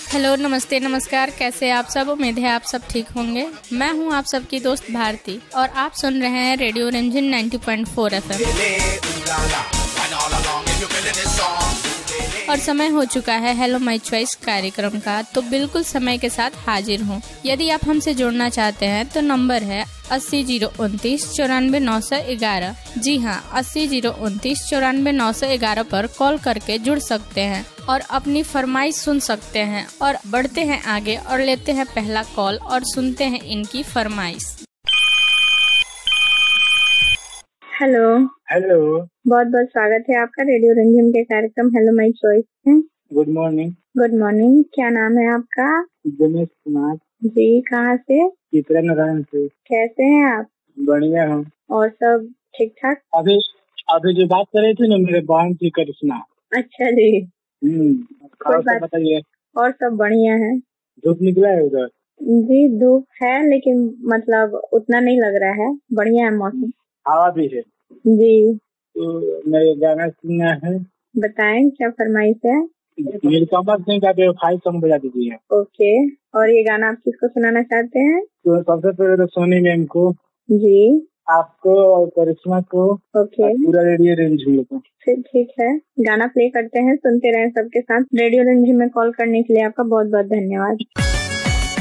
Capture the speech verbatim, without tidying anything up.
Hello, नमस्ते, नमस्कार। कैसे हैं आप सब? उम्मीद है आप सब ठीक होंगे। मैं हूं आप सबकी दोस्त भारती और आप सुन रहे हैं रेडियो रंजन नब्बे पॉइंट चार एफएम। और समय हो चुका है हेलो माय चॉइस कार्यक्रम का, तो बिल्कुल समय के साथ हाजिर हूँ। यदि आप हमसे जुड़ना चाहते हैं तो नंबर है अस्सी जीरो उनतीस चौरानवे नौ सौ ग्यारह। जी हाँ, अस्सी जीरो उनतीस चौरानवे नौ सौ ग्यारह पर कॉल करके जुड़ सकते हैं और अपनी फरमाइश सुन सकते हैं। और बढ़ते हैं आगे और लेते हैं पहला कॉल और सुनते हैं इनकी फरमाइश। हेलो हेलो, बहुत बहुत स्वागत है आपका रेडियो रंजन के कार्यक्रम हेलो माय चॉइस में। Good morning. Good morning. क्या नाम है आपका? दिनेश कुमार। जी, कहाँ से? चित्रा नारायण से। कैसे हैं आप? बढ़िया हूँ। और सब ठीक ठाक? अभी अभी जो बात कर रही थी ना मेरे बहन की करिश्मा। अच्छा जी। हम्म कोई बात बताइए। और सब बढ़िया है। धूप निकला है उधर? जी, धूप है लेकिन मतलब उतना नहीं लग रहा है। बढ़िया है मौसम। हवा भी है जी। तो मेरे गाना सुनना है। बताएं क्या फरमाइश है? मेरी कमर सिंह का बेवफाई सॉन्ग बजा दीजिए। ओके। और ये गाना आप किसको सुनाना चाहते हैं? तो सबसे पहले तो सोनी मैम को, जी, आपको और करिश्मा को, ओके, पूरा रेडियो रेंज को। फिर ठीक है, गाना प्ले करते हैं, सुनते रहें सबके साथ। रेडियो रंजन में कॉल करने के लिए आपका बहुत बहुत धन्यवाद।